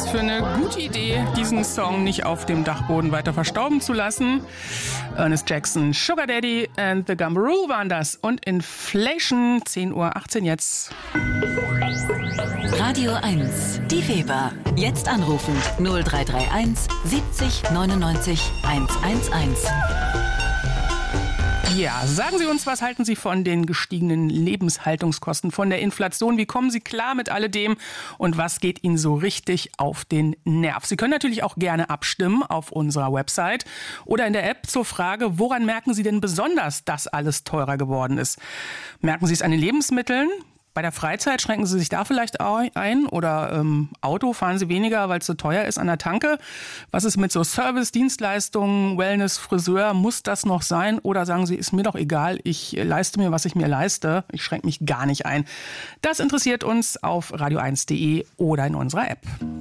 es für eine gute Idee, diesen Song nicht auf dem Dachboden weiter verstauben zu lassen. Ernest Jackson, Sugar Daddy and the Gumbaroo waren das. Und Inflation, 10:18 Uhr jetzt. Radio 1, die Weber. Jetzt anrufen 0331 70 99 111. Ja, sagen Sie uns, was halten Sie von den gestiegenen Lebenshaltungskosten, von der Inflation? Wie kommen Sie klar mit alledem und was geht Ihnen so richtig auf den Nerv? Sie können natürlich auch gerne abstimmen auf unserer Website oder in der App zur Frage, woran merken Sie denn besonders, dass alles teurer geworden ist? Merken Sie es an den Lebensmitteln? Bei der Freizeit schränken Sie sich da vielleicht ein oder Auto fahren Sie weniger, weil es so teuer ist an der Tanke? Was ist mit so Service, Dienstleistungen, Wellness, Friseur? Muss das noch sein? Oder sagen Sie, ist mir doch egal, ich leiste mir, was ich mir leiste. Ich schränke mich gar nicht ein. Das interessiert uns auf radio1.de oder in unserer App.